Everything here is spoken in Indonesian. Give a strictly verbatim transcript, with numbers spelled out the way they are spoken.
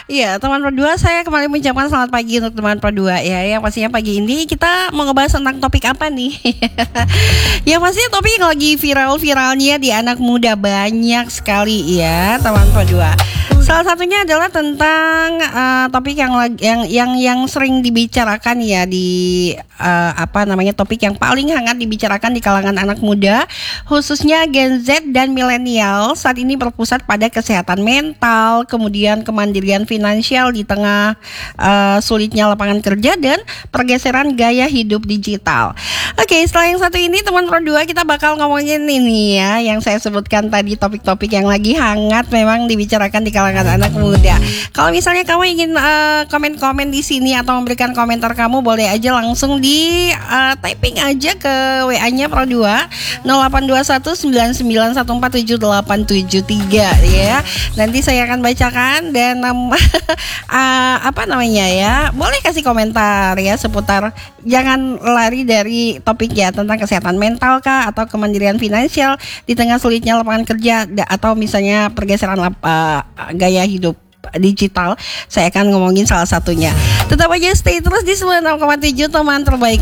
Iya, teman berdua, saya kembali mengucapkan selamat pagi untuk teman berdua ya. Yang pastinya pagi ini kita mau ngebahas tentang topik apa nih? Yang pastinya topik yang lagi viral-viralnya di anak muda banyak sekali ya, teman berdua. Salah satunya adalah tentang uh, topik yang yang yang yang sering dibicarakan ya di uh, apa namanya topik yang paling hangat dibicarakan di kalangan anak muda, khususnya Gen Z dan milenial saat ini berpusat pada kesehatan mental, kemudian kemandirian finansial di tengah uh, sulitnya lapangan kerja dan pergeseran gaya hidup digital. Oke, setelah yang satu ini teman berdua kita bakal ngomongin ini ya, yang saya sebutkan tadi topik-topik yang lagi hangat memang dibicarakan di kalangan anak muda. Kalau misalnya kamu ingin uh, komen-komen di sini atau memberikan komentar kamu, boleh aja langsung di uh, typing aja ke W A-nya Pro dua nol delapan dua satu sembilan sembilan satu empat tujuh delapan tujuh tiga ya. Nanti saya akan bacakan dan um, uh, apa namanya ya, boleh kasih komentar ya seputar, jangan lari dari topik ya, tentang kesehatan mental kah atau kemandirian finansial di tengah sulitnya lapangan kerja, atau misalnya pergeseran lap, uh, gaya hidup digital. Saya akan ngomongin salah satunya. Tetap aja stay terus di sembilan puluh enam koma tujuh teman terbaik